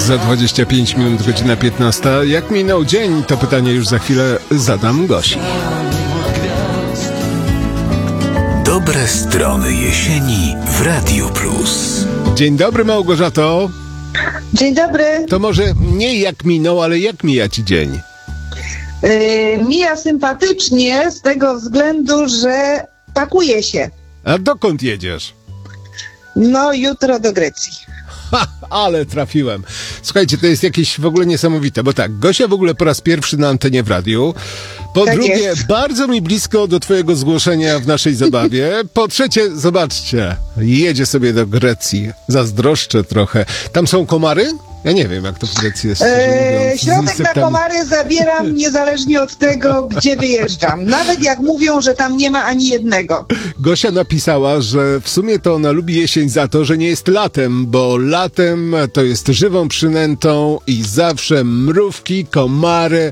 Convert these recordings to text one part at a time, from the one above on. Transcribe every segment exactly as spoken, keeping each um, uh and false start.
Za dwadzieścia pięć minut, godzina piętnasta. Jak minął dzień? To pytanie już za chwilę zadam Gosi. Dobre strony jesieni w Radio Plus. Dzień dobry, Małgorzato. Dzień dobry. To może nie jak minął, ale jak mija ci dzień? Yy, mija sympatycznie z tego względu, że pakuje się. A dokąd jedziesz? No, jutro do Grecji. Ha, ale trafiłem. Słuchajcie, to jest jakieś w ogóle niesamowite, bo tak, Gosia w ogóle po raz pierwszy na antenie w radiu. Po Tak drugie, jest. bardzo mi blisko do twojego zgłoszenia w naszej zabawie. Po trzecie, zobaczcie, jedzie sobie do Grecji. Zazdroszczę trochę. Tam są komary? Ja nie wiem, jak to w Grecji jest. Eee, z środek na insektami. komary zabieram niezależnie od tego, gdzie wyjeżdżam. Nawet jak mówią, że tam nie ma ani jednego. Gosia napisała, że w sumie to ona lubi jesień za to, że nie jest latem, bo latem to jest żywą przynętą i zawsze mrówki, komary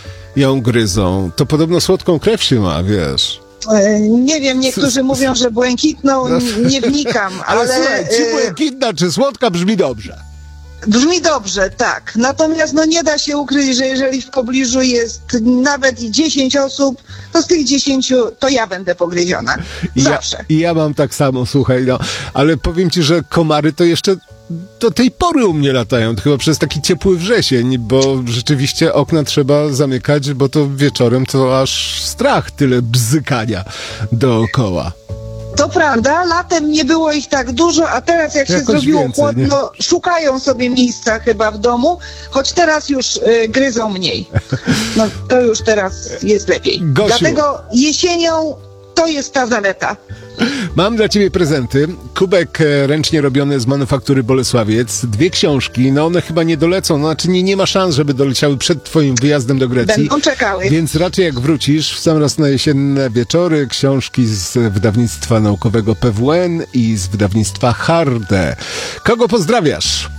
ją gryzą. To podobno słodką krew się ma, wiesz. Eee, nie wiem, niektórzy mówią, że błękitną, nie wnikam, Ale, ale... słuchaj, czy eee, błękitna, czy słodka brzmi dobrze. Brzmi dobrze, tak. Natomiast no nie da się ukryć, że jeżeli w pobliżu jest nawet i dziesięć osób, to z tych dziesięciu to ja będę pogryziona. I ja, Zawsze. I ja mam tak samo, słuchaj, no. Ale powiem ci, że komary to jeszcze do tej pory u mnie latają, to chyba przez taki ciepły wrzesień, bo rzeczywiście okna trzeba zamykać, bo to wieczorem to aż strach, tyle bzykania dookoła. To prawda, latem nie było ich tak dużo, a teraz jak się Jakoś zrobiło więcej, chłodno, szukają sobie miejsca chyba w domu, choć teraz już y, gryzą mniej. No to już teraz jest lepiej. Gosiu. Dlatego jesienią to jest ta zaleta. Mam dla ciebie prezenty. Kubek e, ręcznie robiony z manufaktury Bolesławiec. Dwie książki. No one chyba nie dolecą. No, znaczy nie, nie ma szans, żeby doleciały przed twoim wyjazdem do Grecji. Będą czekały. Więc raczej jak wrócisz, w sam raz na jesienne wieczory, książki z wydawnictwa naukowego P W N i z wydawnictwa Harde. Kogo pozdrawiasz?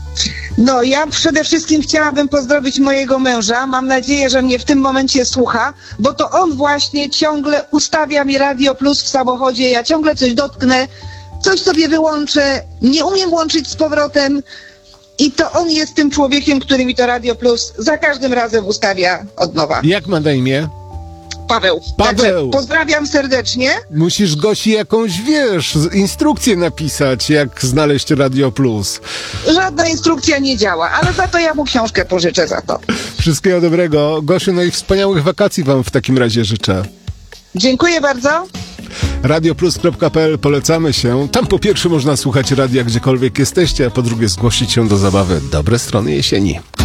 No, ja przede wszystkim chciałabym pozdrowić mojego męża. Mam nadzieję, że mnie w tym momencie słucha, bo to on właśnie ciągle ustawia mi Radio Plus w samochodzie. Ja ciągle coś dotknę, coś sobie wyłączę, nie umiem łączyć z powrotem. I to on jest tym człowiekiem, który mi to Radio Plus za każdym razem ustawia od nowa. Jak ma na imię? Paweł. Paweł. Także pozdrawiam serdecznie. Musisz Gosi jakąś, wiesz, z- instrukcję napisać, jak znaleźć Radio Plus. Żadna instrukcja nie działa, ale za to ja mu książkę pożyczę za to. Wszystkiego dobrego. Gosiu, no i wspaniałych wakacji wam w takim razie życzę. Dziękuję bardzo. radioplus kropka p l polecamy się. Tam po pierwsze można słuchać radia gdziekolwiek jesteście, a po drugie zgłosić się do zabawy Dobre strony jesieni.